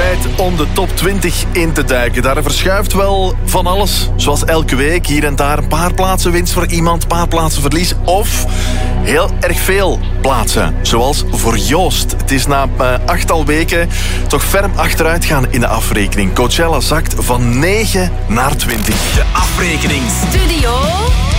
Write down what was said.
Tijd om de top 20 in te duiken. Daar verschuift wel van alles. Zoals elke week, hier en daar een paar plaatsen winst voor iemand, een paar plaatsen verlies. Of heel erg veel plaatsen, zoals voor Joost. Het is na 8 weken toch ferm achteruit gaan in de afrekening. Coachella zakt van 9 naar 20. De afrekening. Studio